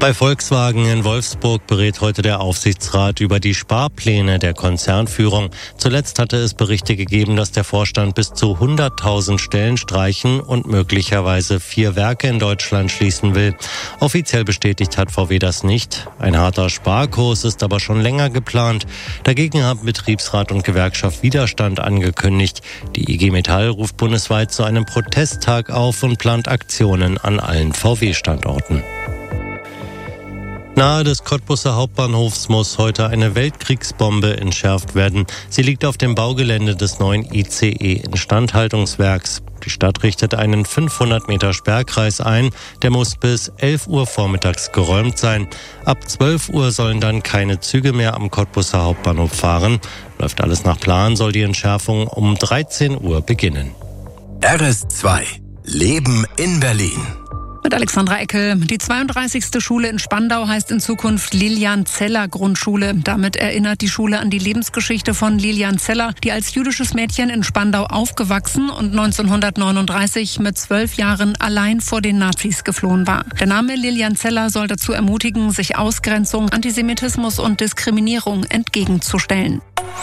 Bei Volkswagen in Wolfsburg berät heute der Aufsichtsrat über die Sparpläne der Konzernführung. Zuletzt hatte es Berichte gegeben, dass der Vorstand bis zu 100.000 Stellen streichen und möglicherweise 4 Werke in Deutschland schließen will. Offiziell bestätigt hat VW das nicht. Ein harter Sparkurs ist aber schon länger geplant. Dagegen haben Betriebsrat und Gewerkschaft Widerstand angekündigt. Die IG Metall ruft bundesweit zu einem Protesttag auf und plant Aktionen an allen VW-Standorten. Nahe des Cottbuser Hauptbahnhofs muss heute eine Weltkriegsbombe entschärft werden. Sie liegt auf dem Baugelände des neuen ICE-Instandhaltungswerks. Die Stadt richtet einen 500 Meter Sperrkreis ein. Der muss bis 11 Uhr vormittags geräumt sein. Ab 12 Uhr sollen dann keine Züge mehr am Cottbuser Hauptbahnhof fahren. Läuft alles nach Plan, soll die Entschärfung um 13 Uhr beginnen. RS2 Leben in Berlin. Mit Alexandra Eckel. Die 32. Schule in Spandau heißt in Zukunft Lilian Zeller Grundschule. Damit erinnert die Schule an die Lebensgeschichte von Lilian Zeller, die als jüdisches Mädchen in Spandau aufgewachsen und 1939 mit 12 Jahren allein vor den Nazis geflohen war. Der Name Lilian Zeller soll dazu ermutigen, sich Ausgrenzung, Antisemitismus und Diskriminierung entgegenzustellen.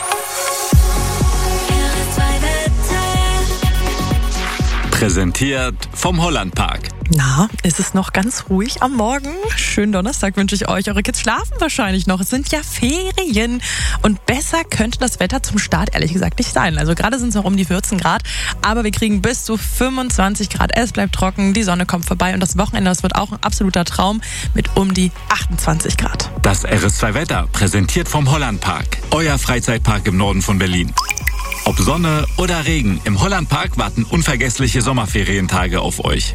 Präsentiert vom Hollandpark. Na, ist es noch ganz ruhig am Morgen? Schönen Donnerstag wünsche ich euch. Eure Kids schlafen wahrscheinlich noch. Es sind ja Ferien. Und besser könnte das Wetter zum Start ehrlich gesagt nicht sein. Also gerade sind es noch um die 14 Grad. Aber wir kriegen bis zu 25 Grad. Es bleibt trocken, die Sonne kommt vorbei. Und das Wochenende, das wird auch ein absoluter Traum mit um die 28 Grad. Das RS2-Wetter präsentiert vom Hollandpark. Euer Freizeitpark im Norden von Berlin. Ob Sonne oder Regen, im Hollandpark warten unvergessliche Sommerferientage auf euch.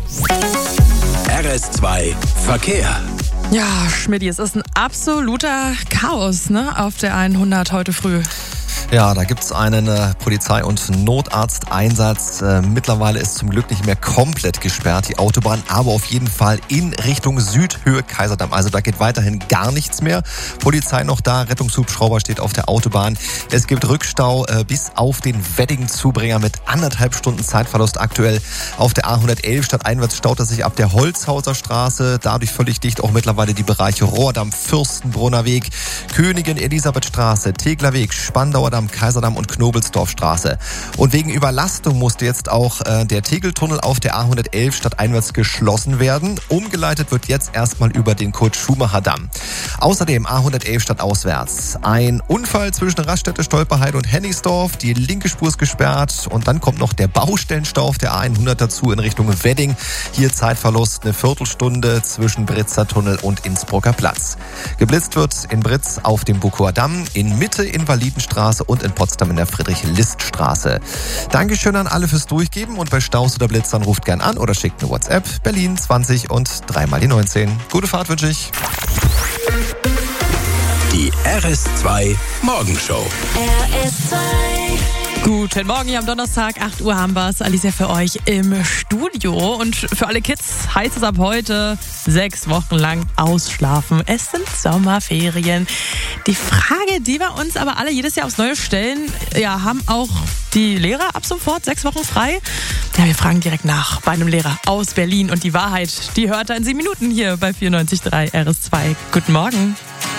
RS2 Verkehr. Ja, Schmidti, es ist ein absoluter Chaos, ne, auf der 100 heute früh. Ja, da gibt's einen Polizei- und Notarzteinsatz. Mittlerweile ist zum Glück nicht mehr komplett gesperrt, die Autobahn, aber auf jeden Fall in Richtung Südhöhe Kaiserdamm. Also da geht weiterhin gar nichts mehr. Polizei noch da, Rettungshubschrauber steht auf der Autobahn. Es gibt Rückstau bis auf den Wedding-Zubringer mit 1,5 Stunden Zeitverlust aktuell. Auf der A111 stadteinwärts staut es sich ab der Holzhauser Straße. Dadurch völlig dicht auch mittlerweile die Bereiche Rohrdamm, Fürstenbrunner Weg, Königin Elisabethstraße, Teglerweg, Spandauer Damm, Kaiserdamm und Knobelsdorfstraße. Und wegen Überlastung musste jetzt auch der Tegeltunnel auf der A111 stadteinwärts geschlossen werden. Umgeleitet wird jetzt erstmal über den Kurt-Schumacher-Damm. Außerdem A111 stadtauswärts. Ein Unfall zwischen Raststätte, Stolperheide und Hennigsdorf. Die linke Spur ist gesperrt. Und dann kommt noch der Baustellenstau auf der A100 dazu in Richtung Wedding. Hier Zeitverlust eine Viertelstunde zwischen Britzer Tunnel und Innsbrucker Platz. Geblitzt wird in Britz auf dem Bukower Damm, in Mitte Invalidenstraße und in Potsdam in der Friedrich-List-Straße. Dankeschön an alle fürs Durchgeben und bei Staus oder Blitzern ruft gern an oder schickt eine WhatsApp. Berlin 20 und 3 mal die 19. Gute Fahrt wünsche ich. Die RS2 Morgenshow. RS2. Guten Morgen hier am Donnerstag, 8 Uhr haben wir es. Alicia für euch im Studio. Und für alle Kids heißt es ab heute 6 Wochen lang ausschlafen. Es sind Sommerferien. Die Frage, die wir uns aber alle jedes Jahr aufs Neue stellen, ja, haben auch die Lehrer ab sofort 6 Wochen frei? Ja, wir fragen direkt nach bei einem Lehrer aus Berlin. Und die Wahrheit, die hört er in 7 Minuten hier bei 94.3 RS2. Guten Morgen.